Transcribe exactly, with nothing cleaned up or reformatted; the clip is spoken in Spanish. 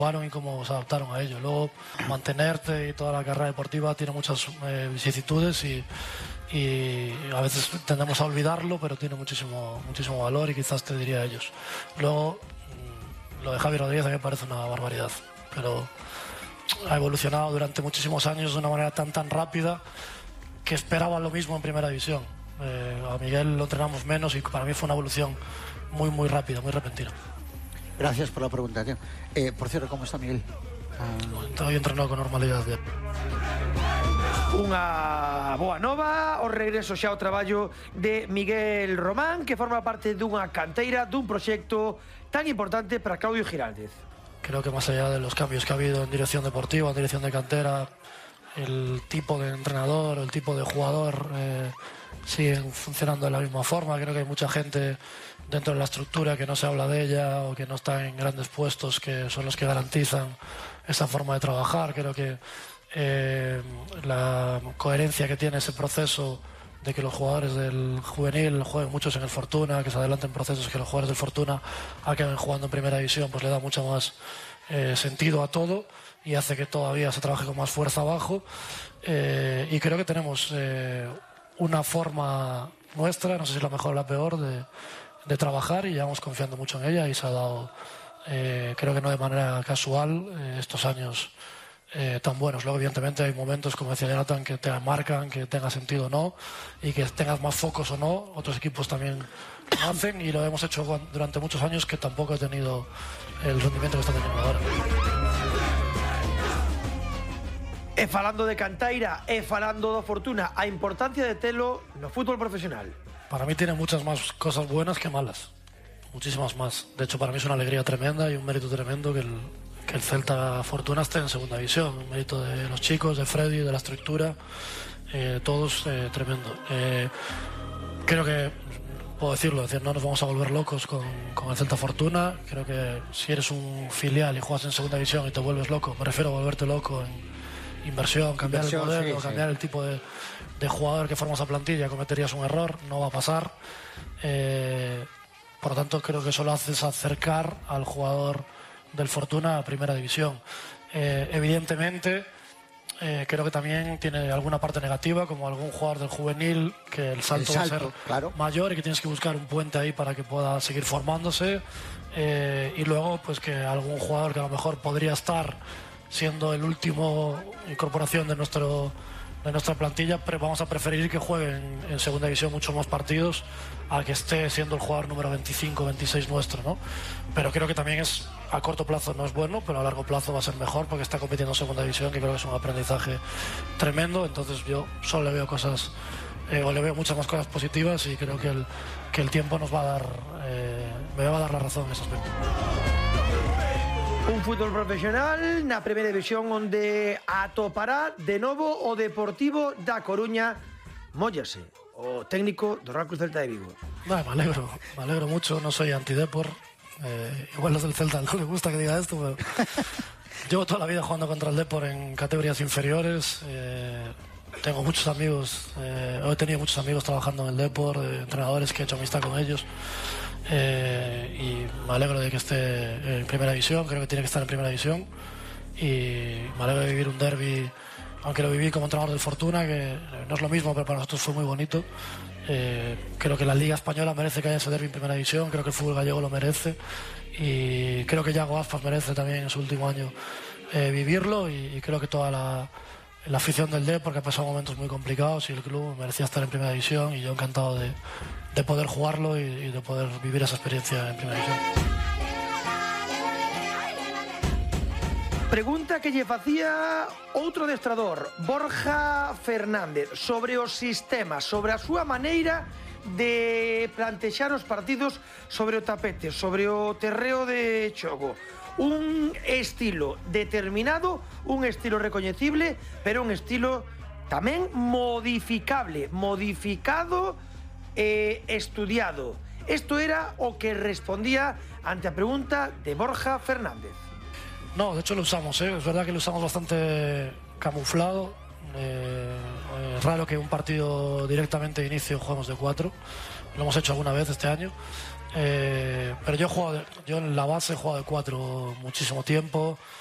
y cómo se adaptaron a ello. Luego, mantenerte y toda la carrera deportiva tiene muchas eh, vicisitudes y, y a veces tendemos a olvidarlo, pero tiene muchísimo, muchísimo valor y quizás te diría a ellos. Luego, lo de Javi Rodríguez a mí me parece una barbaridad, pero ha evolucionado durante muchísimos años de una manera tan tan rápida que esperaba lo mismo en primera división. Eh, a Miguel lo entrenamos menos y para mí fue una evolución muy muy rápida, muy repentina. Gracias por la pregunta, tío. Eh, por cierto, ¿cómo está Miguel? Ah... Estoy entrenado con normalidad. Bien. Unha boa nova, o regreso xa ao traballo de Miguel Román, que forma parte dunha canteira, dun proxecto tan importante para Claudio Giraldez. Creo que más allá de los cambios que ha habido en dirección deportiva, en dirección de cantera, el tipo de entrenador, el tipo de jugador eh, siguen funcionando de la misma forma. Creo que hay mucha gente dentro de la estructura que no se habla de ella o que no está en grandes puestos, que son los que garantizan esa forma de trabajar. Creo que eh, la coherencia que tiene ese proceso de que los jugadores del juvenil jueguen muchos en el Fortuna, que se adelanten procesos, que los jugadores del Fortuna acaben jugando en primera división, pues le da mucho más eh, sentido a todo y hace que todavía se trabaje con más fuerza abajo. Eh, y creo que tenemos eh, una forma nuestra, no sé si es la mejor o la peor, de, de trabajar, y llevamos confiando mucho en ella y se ha dado, eh, creo que no de manera casual, eh, estos años eh, tan buenos. Luego, evidentemente, hay momentos, como decía Jonathan, que te marcan, que tenga sentido o no, y que tengas más focos o no. Otros equipos también lo hacen y lo hemos hecho durante muchos años, que tampoco he tenido el rendimiento que está teniendo ahora. E falando de canteira e falando do Fortuna, a importancia de telo no fútbol profesional. Para mí tiene muchas más cosas buenas que malas, muchísimas más. De hecho, para mí es una alegría tremenda y un mérito tremendo que el, que el Celta Fortuna esté en segunda división. Un mérito de los chicos, de Freddy, de la estructura, eh, todos eh, tremendo. Eh, creo que, puedo decirlo, decir, no nos vamos a volver locos con, con el Celta Fortuna. Creo que si eres un filial y juegas en segunda división y te vuelves loco, me refiero a volverte loco en inversión, cambiar inversión, el modelo, sí, cambiar sí. el tipo de, de jugador que formas a plantilla, cometerías un error, no va a pasar. Eh, por lo tanto, creo que eso lo haces acercar al jugador del Fortuna a primera división. Eh, evidentemente, eh, creo que también tiene alguna parte negativa, como algún jugador del juvenil, que el salto, el salto va a ser claro. mayor y que tienes que buscar un puente ahí para que pueda seguir formándose. Eh, y luego, pues que algún jugador que a lo mejor podría estar siendo el último incorporación de nuestro de nuestra plantilla, pero vamos a preferir que juegue en, en segunda división muchos más partidos a que esté siendo el jugador número veinticinco, veintiséis nuestro, ¿no? Pero creo que también es, a corto plazo no es bueno, pero a largo plazo va a ser mejor porque está compitiendo en segunda división, que creo que es un aprendizaje tremendo. Entonces yo solo le veo cosas, eh, o le veo muchas más cosas positivas, y creo que el, que el tiempo nos va a dar, eh, me va a dar la razón en ese aspecto. Un fútbol profesional na primeira división onde atopará de novo o Deportivo da Coruña. Móllase o técnico do Real Cruz Celta de Vigo. No, me alegro, me alegro mucho, no soy antidepor. Eh, igual los del Celta no les gusta que diga esto, pero llevo toda la vida jugando contra el Depor en categorías inferiores. Eh, tengo muchos amigos, eh, he tenido muchos amigos trabajando en el Depor, eh, entrenadores que he hecho amistad con ellos. Eh, y me alegro de que esté en primera división, creo que tiene que estar en primera división, y me alegro de vivir un derbi, aunque lo viví como entrenador del Fortuna, que no es lo mismo, pero para nosotros fue muy bonito. Eh, creo que la Liga Española merece que haya ese derbi en primera división, creo que el fútbol gallego lo merece, y creo que Yago Aspas merece también en su último año eh, vivirlo, y, y creo que toda la, la afición del D, porque ha pasado momentos muy complicados y el club merecía estar en primera división, y yo encantado de de poder jugarlo y, y de poder vivir esa experiencia en primera división. Pregunta que lle facía outro adestrador, Borja Fernández, sobre o sistema, sobre a súa maneira de plantexar os partidos sobre o tapete, sobre o terreo de xogo. Un estilo determinado, un estilo recoñecible, pero un estilo tamén modificable, modificado e estudiado. Esto era o que respondía ante a pregunta de Borja Fernández. No, de hecho lo usamos, ¿eh? Es verdad que lo usamos bastante camuflado. Eh, es raro que un partido directamente de inicio juguemos de cuatro. Lo hemos hecho alguna vez este año. Eh, pero yo he jugado, de- yo en la base he jugado de cuatro muchísimo tiempo.